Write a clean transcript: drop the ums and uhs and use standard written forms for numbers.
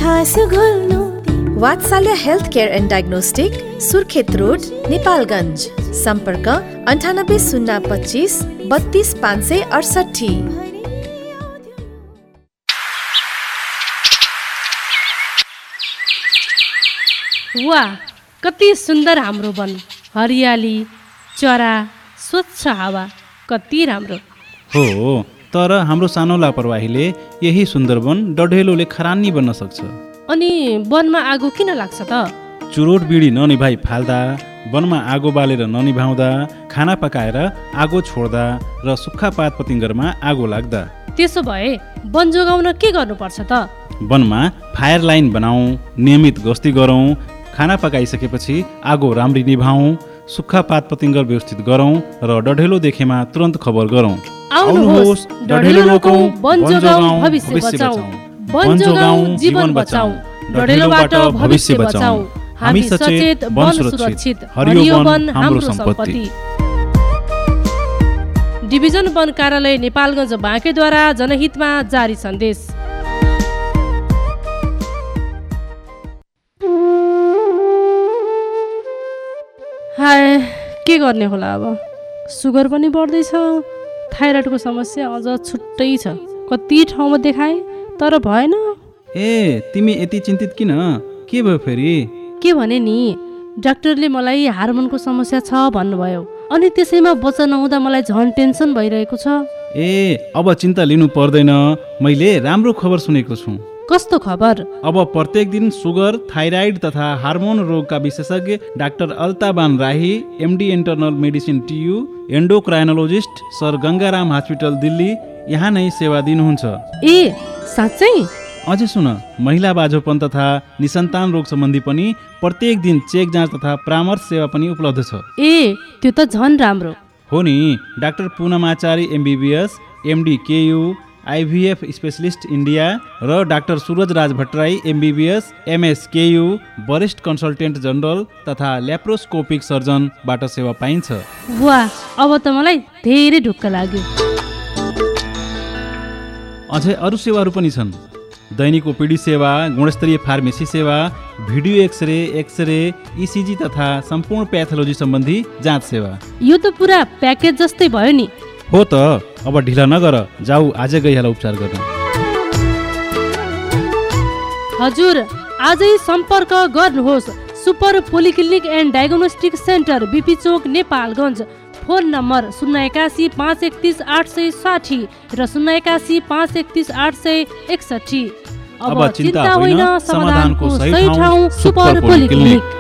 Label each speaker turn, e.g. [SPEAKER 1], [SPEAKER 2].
[SPEAKER 1] इतिहास घोल्नु वात्सल्य health care and diagnostic, Surkhet road, Nepalgunj. सम्पर्क 980253 32568।
[SPEAKER 2] वाह, कति सुन्दर हाम्रो वन, हरियाली, चरा, स्वच्छ हावा, कति राम्रो।
[SPEAKER 3] हो, तर हाम्रो सानो लापरवाहीले यही सुन्दर वन डढेलोले खरानी बन्न सक्छ।
[SPEAKER 2] अनि वनमा आगो किन लाग्छ त?
[SPEAKER 3] चुरोट बिडी ननिभाइ फाल्दा, वनमा आगो बालेर ननिभाउँदा, खाना पकाएर आगो छोड्दा र सुक्खा पात पतिङ्गरमा आगो लाग्दा।
[SPEAKER 2] त्यसो भए वन जोगाउन के गर्नुपर्छ त?
[SPEAKER 3] वनमा फायर लाइन बनाऊ, नियमित गस्ती गरौँ, खाना पकाइसकेपछि आगो राम्ररी निभाऊ, सुक्खा पात पतिङ्ग व्यवस्थित गरौँ र डढेलो देखेमा तुरन्त खबर गरौँ।
[SPEAKER 2] आउनुहोस्, डढेलो रोकौँ, वन जोगाउँ, भविष्य बचाऊ। वन जोगाउँ, जीवन बचाऊ, डढेलोबाट भविष्य बचाऊ। हामी सचेत, वन सुरक्षित, हरियो वन हाम्रो सम्पत्ति। डिभिजन वन कार्यालय नेपालगञ्ज बाँकेद्वारा जनहितमा जारी सन्देश। हाय, के गर्ने होला अब? सुगर पनि बढ्दैछ, थाइरोइडको समस्या अझ छुट्टै छ। कति ठाउँमा देखाएँ तर भएन।
[SPEAKER 3] ए, तिमी यति चिन्तित किन? के भयो फेरि?
[SPEAKER 2] के भने नि, डाक्टरले मलाई हार्मोनको समस्या छ भन्नुभयो। अनि त्यसैमा बच्चा नहुँदा मलाई झन् टेन्सन भइरहेको छ।
[SPEAKER 3] ए, अब चिन्ता लिनु पर्दैन, मैले राम्रो खबर सुनेको छु।
[SPEAKER 2] कस्तो खबर?
[SPEAKER 3] अब प्रत्येक दिन सुगर, थाइराइड तथा हार्मोन रोगका विशेषज्ञ डाक्टर अल्ताबान राही, MD internal medicine TU, एन्डोक्राइनोलोजिस्ट, sir Gangaram hospital Delhi यहाँ नै सेवा दिनुहुन्छ।
[SPEAKER 2] ए, साँच्चै?
[SPEAKER 3] अझै सुन, महिला बाझोपन तथा निसन्तान रोग सम्बन्धी पनि प्रत्येक दिन चेक जाँच तथा परामर्श सेवा पनि उपलब्ध छ।
[SPEAKER 2] ए, त्यो त झन् राम्रो
[SPEAKER 3] हो नि। Doctor पूनमाचारी MBBS, MD KU, IVF specialist India र डाक्टर सूरज राज भट्टराई एमबिबिएस, एमएस केयु, वरिष्ठ कन्सल्टेन्ट जनरल तथा ल्याप्रोस्कोपिक सर्जनबाट सेवा पाइन्छ।
[SPEAKER 2] वाह, अब त मलाई धेरै ढुक्क लाग्यो।
[SPEAKER 3] अझै अरू सेवाहरू पनि छन्। दैनिक ओपिडी सेवा, गुणस्तरीय फार्मेसी सेवा, भिडियो एक्सरे, इसिजी तथा सम्पूर्ण प्याथोलोजी सम्बन्धी जाँच सेवा।
[SPEAKER 2] यो त पुरा प्याकेज जस्तै भयो नि।
[SPEAKER 3] हो त, अब ढिला नगर, जाऊ आजै गइहाल उपचार गर्न।
[SPEAKER 2] हजुर, आजै सम्पर्क गर्नुहोस् super polyclinic and diagnostic centre, BP Chowk, Nepalgunj. Phone number 081 531 860 र 081 531 861। अब चिन्ता होइन, समाधानको सही ठाउँ सुपर पोलिक्लिनिक।